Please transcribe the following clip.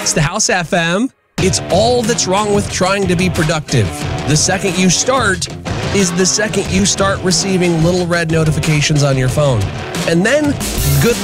It's the House FM. It's all that's wrong with trying to be productive. The second you start is the second you start receiving little red notifications on your phone. And then, good